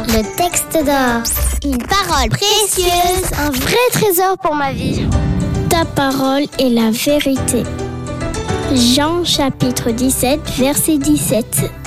Le texte d'or. Une parole précieuse. Un vrai trésor pour ma vie. Ta parole est la vérité. Jean chapitre 17, verset 17.